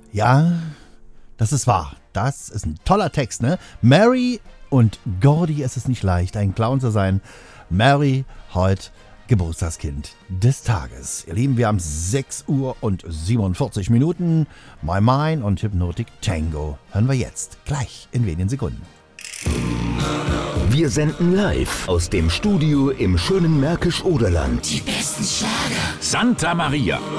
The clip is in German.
Ja, das ist wahr. Das ist ein toller Text, ne? Mary und Gordy, es ist nicht leicht, ein Clown zu sein. Mary, heute Geburtstagskind des Tages. Ihr Lieben, wir haben 6 Uhr und 47 Minuten. My Mind und Hypnotic Tango hören wir jetzt, gleich in wenigen Sekunden. Wir senden live aus dem Studio im schönen Märkisch-Oderland. Die besten Schlager. Santa Maria.